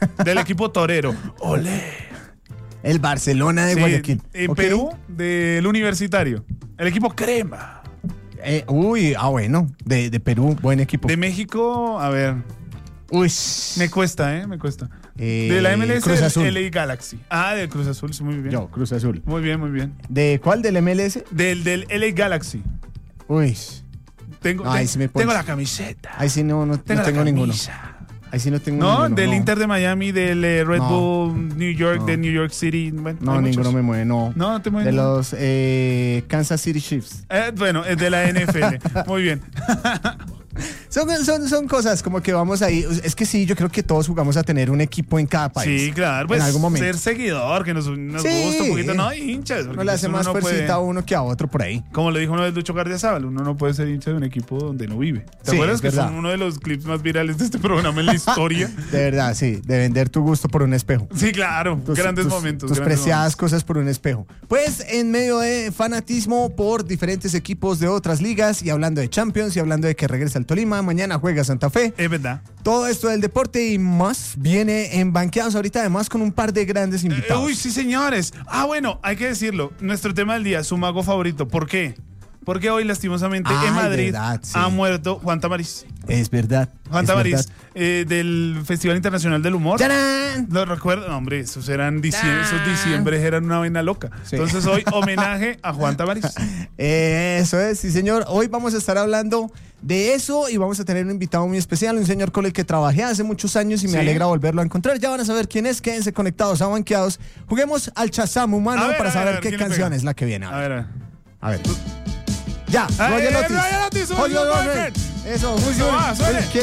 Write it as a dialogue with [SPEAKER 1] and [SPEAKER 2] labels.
[SPEAKER 1] del equipo torero. ¡Olé!
[SPEAKER 2] El Barcelona de Guayaquil.
[SPEAKER 1] En
[SPEAKER 2] Ok.
[SPEAKER 1] Perú, del Universitario. El equipo Crema.
[SPEAKER 2] Bueno. De Perú, buen equipo.
[SPEAKER 1] De México, a ver.
[SPEAKER 2] Uy.
[SPEAKER 1] Me cuesta. De la MLS,
[SPEAKER 2] Cruz Azul.
[SPEAKER 1] el LA Galaxy. Del Cruz Azul, sí, muy bien.
[SPEAKER 2] Yo, Cruz Azul.
[SPEAKER 1] Muy bien.
[SPEAKER 2] ¿De cuál? ¿Del MLS?
[SPEAKER 1] Del LA Galaxy.
[SPEAKER 2] Uy.
[SPEAKER 1] Tengo
[SPEAKER 2] sí me pones.
[SPEAKER 1] tengo la camiseta.
[SPEAKER 2] Ahí sí no
[SPEAKER 1] la
[SPEAKER 2] tengo ninguno.
[SPEAKER 1] camisa.
[SPEAKER 2] Ahí sí no tengo
[SPEAKER 1] No,
[SPEAKER 2] ninguno.
[SPEAKER 1] del Inter de Miami, del Red
[SPEAKER 2] No.
[SPEAKER 1] Bull New York,
[SPEAKER 2] No.
[SPEAKER 1] de New York City. Bueno,
[SPEAKER 2] No,
[SPEAKER 1] hay
[SPEAKER 2] ninguno
[SPEAKER 1] muchos.
[SPEAKER 2] me mueve, no.
[SPEAKER 1] No te mueve
[SPEAKER 2] De
[SPEAKER 1] ninguno.
[SPEAKER 2] los Kansas City Chiefs.
[SPEAKER 1] Bueno, es de la NFL. Muy bien.
[SPEAKER 2] Son cosas como que vamos ahí. Es que sí, yo creo que todos jugamos a tener un equipo en cada país.
[SPEAKER 1] Sí, claro. Pues
[SPEAKER 2] en algún momento.
[SPEAKER 1] ser seguidor, que nos gusta
[SPEAKER 2] Sí.
[SPEAKER 1] un poquito. No, hinchas. porque
[SPEAKER 2] No le hace
[SPEAKER 1] uno
[SPEAKER 2] más
[SPEAKER 1] no
[SPEAKER 2] fuercita
[SPEAKER 1] puede-
[SPEAKER 2] a uno que a otro por ahí.
[SPEAKER 1] Como lo dijo una vez Lucho Gardiazabal, uno no puede ser hincha de un equipo donde no vive. ¿Te
[SPEAKER 2] Sí,
[SPEAKER 1] acuerdas
[SPEAKER 2] es
[SPEAKER 1] que
[SPEAKER 2] verdad.
[SPEAKER 1] son uno de los clips más virales de este programa en la historia?
[SPEAKER 2] De verdad, sí. De vender tu gusto por un espejo.
[SPEAKER 1] Sí, claro. Grandes momentos.
[SPEAKER 2] Tus
[SPEAKER 1] grandes
[SPEAKER 2] preciadas cosas por un espejo. Pues en medio de fanatismo por diferentes equipos de otras ligas y hablando de Champions y hablando de que regresa el Tolima, mañana juega Santa Fe.
[SPEAKER 1] momentos. Es verdad.
[SPEAKER 2] Todo esto del deporte y más viene en Banqueados ahorita, además con un par de grandes invitados.
[SPEAKER 1] Uy, sí, señores. Bueno, hay que decirlo. Nuestro tema del día, su mago favorito. ¿Por qué? Porque hoy, lastimosamente,
[SPEAKER 2] Ay,
[SPEAKER 1] en Madrid
[SPEAKER 2] verdad, sí.
[SPEAKER 1] ha muerto Juan Tamariz.
[SPEAKER 2] Es verdad.
[SPEAKER 1] Juan
[SPEAKER 2] es
[SPEAKER 1] Tamariz,
[SPEAKER 2] verdad.
[SPEAKER 1] del Festival Internacional del Humor.
[SPEAKER 2] ¡Tarán!
[SPEAKER 1] ¿Lo recuerdan? No, hombre, esos diciembres eran una vaina loca.
[SPEAKER 2] Sí.
[SPEAKER 1] Entonces hoy, homenaje a Juan Tamariz.
[SPEAKER 2] Eso es, sí señor. Hoy vamos a estar hablando de eso y vamos a tener un invitado muy especial, un señor con el que trabajé hace muchos años y me
[SPEAKER 1] Sí.
[SPEAKER 2] alegra volverlo a encontrar. Ya van a saber quién es, quédense conectados a Banqueados. Juguemos al Shazam humano
[SPEAKER 1] A ver,
[SPEAKER 2] para
[SPEAKER 1] a ver,
[SPEAKER 2] saber
[SPEAKER 1] a ver,
[SPEAKER 2] qué
[SPEAKER 1] ¿quién le
[SPEAKER 2] canción
[SPEAKER 1] pega?
[SPEAKER 2] es la que viene.
[SPEAKER 1] A ver.
[SPEAKER 2] A ver. Ya, Roger Otis.
[SPEAKER 1] Roger Otis,
[SPEAKER 2] Roger
[SPEAKER 1] Roger
[SPEAKER 2] Otis.
[SPEAKER 1] Otis.
[SPEAKER 2] Eso,
[SPEAKER 1] Eso va, suene.
[SPEAKER 2] ¿Quién